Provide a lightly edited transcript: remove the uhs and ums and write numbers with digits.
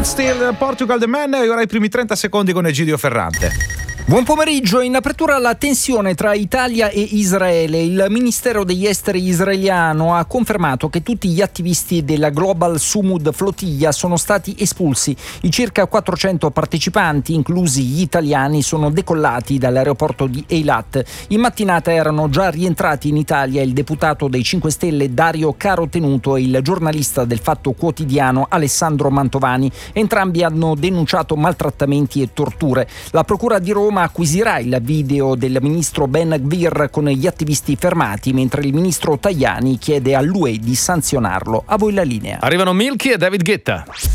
Still, Portugal the Man, e ora i primi 30 secondi con Egidio Ferrante. Buon pomeriggio. In apertura la tensione tra Italia e Israele. Il Ministero degli Esteri israeliano ha confermato che tutti gli attivisti della Global Sumud Flotilla sono stati espulsi. I circa 400 partecipanti, inclusi gli italiani, sono decollati dall'aeroporto di Eilat. In mattinata erano già rientrati in Italia il deputato dei 5 Stelle Dario Carotenuto e il giornalista del Fatto Quotidiano Alessandro Mantovani. Entrambi hanno denunciato maltrattamenti e torture. La Procura di Roma acquisirà il video del ministro Ben Gvir con gli attivisti fermati, mentre il ministro Tajani chiede all'UE di sanzionarlo. A voi la linea. Arrivano Milky e David Guetta.